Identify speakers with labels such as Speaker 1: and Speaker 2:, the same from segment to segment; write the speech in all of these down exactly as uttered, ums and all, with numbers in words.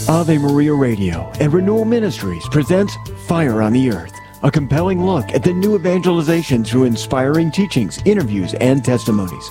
Speaker 1: Ave Maria Radio and Renewal Ministries presents Fire on the Earth, a compelling look at the new evangelization through inspiring teachings, interviews, and testimonies.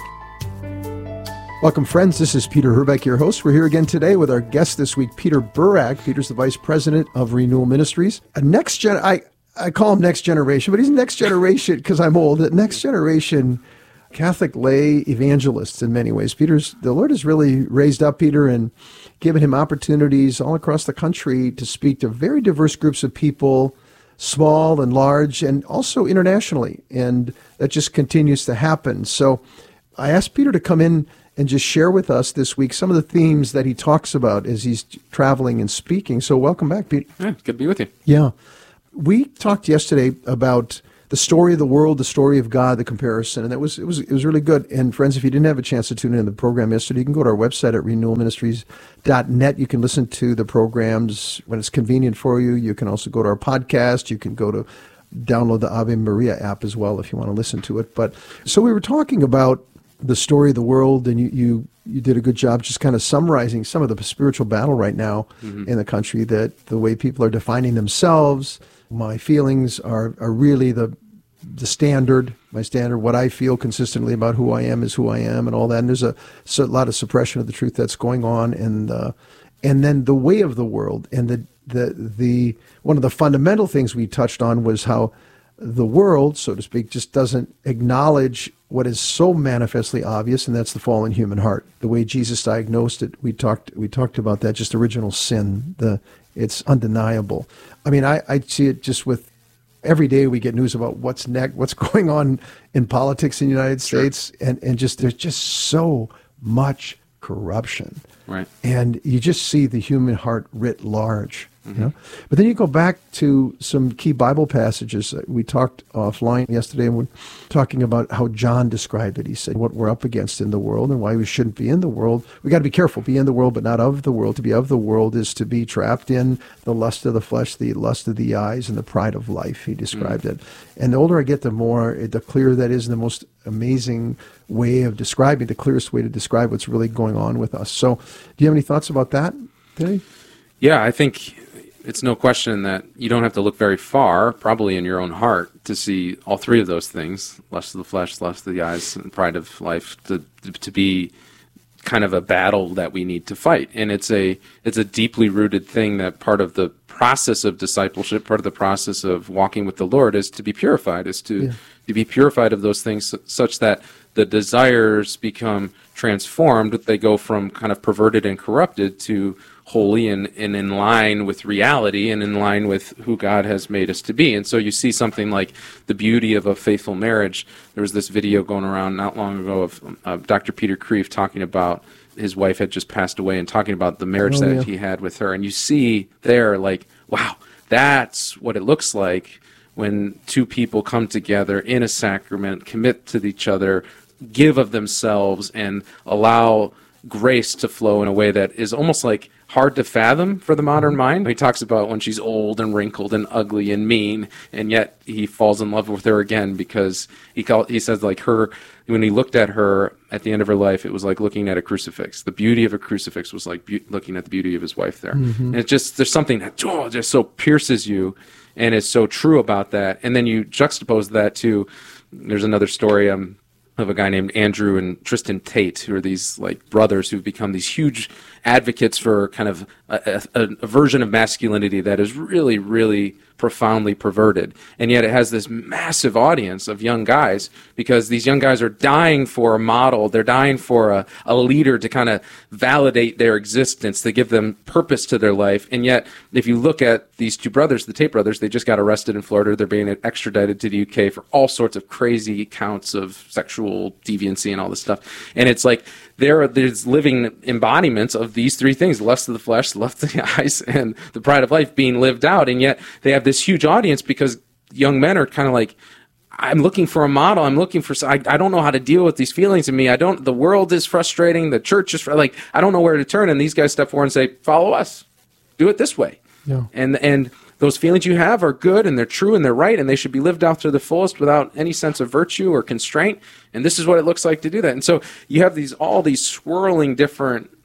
Speaker 2: Welcome, friends. This is Peter Herbeck, your host. We're here again today with our guest this week, Peter Burak. Peter's the Vice President of Renewal Ministries. A next gen, I, I call him next generation, but he's next generation because I'm old. Next generation Catholic lay evangelist in many ways. Peter's, the Lord has really raised up Peter and given him opportunities all across the country to speak to very diverse groups of people, small and large, and also internationally. And that just continues to happen. So I asked Peter to come in and just share with us this week some of the themes that he talks about as he's traveling and speaking. So welcome back, Peter.
Speaker 3: Yeah, good to be with you.
Speaker 2: Yeah. We talked yesterday about the story of the world, the story of God, the comparison, and that was it was it was really good. And friends, if you didn't have a chance to tune in to the program yesterday, you can go to our website at renewal ministries dot net. You can listen to the programs when it's convenient for you. You can also go to our podcast. You can go to download the Ave Maria app as well if you want to listen to it. But so we were talking about the story of the world, and you you, you did a good job just kind of summarizing some of the spiritual battle right now mm-hmm. in the country, that the way people are defining themselves. My feelings are, are really the the standard, my standard, what I feel consistently about who I am is who I am and all that. And there's a, a lot of suppression of the truth that's going on. And uh, and then the way of the world. And the, the the one of the fundamental things we touched on was how the world, so to speak, just doesn't acknowledge what is so manifestly obvious, and that's the fallen human heart. The way Jesus diagnosed it, we talked we talked about that, just original sin. The it's undeniable. I mean, I, I see it just with every day we get news about what's next, what's going on in politics in the United States, sure. and, and just there's just so much corruption.
Speaker 3: Right.
Speaker 2: And you just see the human heart writ large.
Speaker 3: Mm-hmm.
Speaker 2: You know? But then you go back to some key Bible passages. We talked offline yesterday, and we're talking about how John described it. He said what we're up against in the world and why we shouldn't be in the world. We got to be careful, be in the world, but not of the world. To be of the world is to be trapped in the lust of the flesh, the lust of the eyes, and the pride of life. He described mm-hmm. it. And the older I get, the more, the clearer that is, and the most amazing way of describing, the clearest way to describe what's really going on with us. So do you have any thoughts about that today?
Speaker 3: Yeah, I think it's no question that you don't have to look very far, probably in your own heart, to see all three of those things, lust of the flesh, lust of the eyes, and pride of life, to to be kind of a battle that we need to fight. And it's a it's a deeply rooted thing that part of the process of discipleship, part of the process of walking with the Lord is to be purified, is to, yeah. to be purified of those things such that the desires become transformed. They go from kind of perverted and corrupted to holy and, and in line with reality and in line with who God has made us to be. And so you see something like the beauty of a faithful marriage. There was this video going around not long ago of uh, Doctor Peter Kreeft talking about his wife had just passed away and talking about the marriage oh, that yeah. he had with her. And you see there, like, wow, that's what it looks like when two people come together in a sacrament, commit to each other, give of themselves, and allow grace to flow in a way that is almost like hard to fathom for the modern mind. He talks about when she's old and wrinkled and ugly and mean, and yet he falls in love with her again because he call, he says like her, when he looked at her at the end of her life, it was like looking at a crucifix. The beauty of a crucifix was like be- looking at the beauty of his wife there. Mm-hmm. And it's just, there's something that oh, just so pierces you and is so true about that. And then you juxtapose that to, there's another story, um, of a guy named Andrew and Tristan Tate, who are these like brothers who've become these huge advocates for kind of a, a, a version of masculinity that is really, really profoundly perverted. And yet it has this massive audience of young guys because these young guys are dying for a model. They're dying for a, a leader to kind of validate their existence, to give them purpose to their life. And yet, if you look at these two brothers, the Tate brothers, they just got arrested in Florida. They're being extradited to the U K for all sorts of crazy counts of sexual deviancy and all this stuff. And it's like they're there's living embodiments of these three things: the lust of the flesh, the lust of the eyes, and the pride of life being lived out. And yet they have this huge audience because young men are kind of like, I'm looking for a model. I'm looking for, I, I don't know how to deal with these feelings in me. I don't, the world is frustrating. The church is like, I don't know where to turn. And these guys step forward and say, follow us. Do it this way. Yeah. And, and those feelings you have are good and they're true and they're right and they should be lived out to the fullest without any sense of virtue or constraint. And this is what it looks like to do that. And so you have these, all these swirling different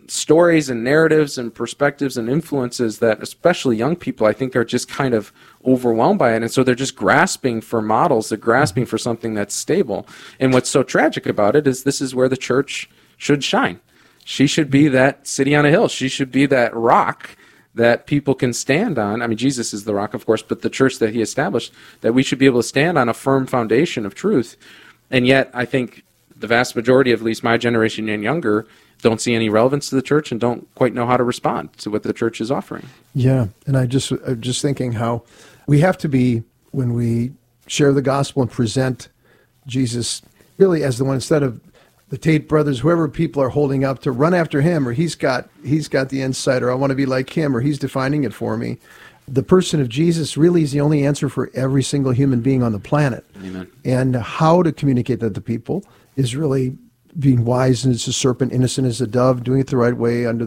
Speaker 3: stories and narratives and perspectives and influences that especially young people, I think, are just kind of overwhelmed by it. And so they're just grasping for models. They're grasping for something that's stable. And what's so tragic about it is this is where the church should shine. She should be that city on a hill. She should be that rock that people can stand on. I mean, Jesus is the rock, of course, but the church that he established, that we should be able to stand on a firm foundation of truth. And yet, I think the vast majority, of at least my generation and younger, don't see any relevance to the church and don't quite know how to respond to what the church is offering.
Speaker 2: Yeah, and I just I'm just thinking how we have to be, when we share the gospel and present Jesus really as the one, instead of the Tate brothers, whoever people are holding up, to run after him, or he's got he's got the insight, or I want to be like him, or he's defining it for me. The person of Jesus really is the only answer for every single human being on the planet.
Speaker 3: Amen.
Speaker 2: And how to communicate that to people is really being wise as a serpent, innocent as a dove, doing it the right way under